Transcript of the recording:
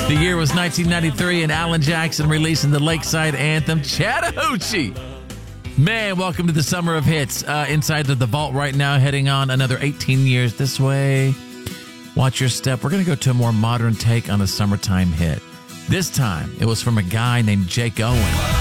The year was 1993, and Alan Jackson releasing the Lakeside anthem, Chattahoochee. Man, welcome to the Summer of Hits. Inside of the vault right now, heading on another 18 years this way. Watch your step. We're going to go to a more modern take on a summertime hit. This time, it was from a guy named Jake Owen.